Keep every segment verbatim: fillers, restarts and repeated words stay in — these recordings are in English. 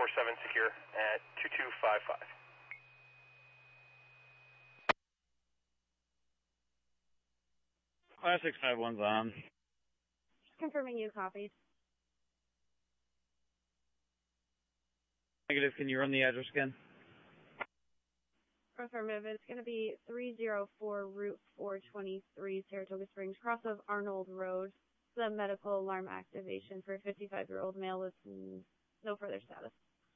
seven secure at two two five five. five six five one's on. Confirming you copied. Negative, can you run the address again? Affirmative, it's going to be three oh four Route four twenty-three, Saratoga Springs, cross of Arnold Road. The medical alarm activation for a fifty-five-year-old male with no further status.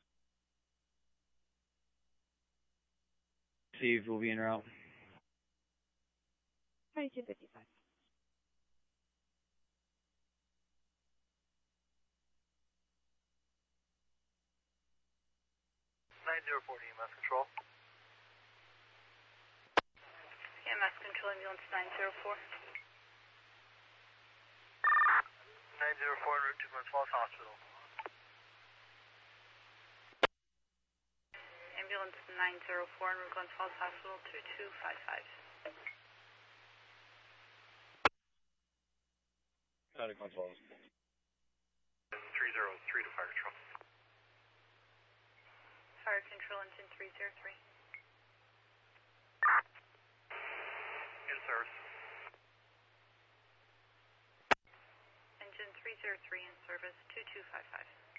Steve will be en route. twenty-two fifty-five. nine zero four E M S Control. E M S Control, ambulance nine zero four. nine zero four en route to Glens Falls Hospital. Ambulance nine zero four en route Glens Falls Hospital, two two five five. Out of Glens Falls. three zero three to fire control. Fire control, engine three zero three. In service. Engine three zero three in service, two two five five.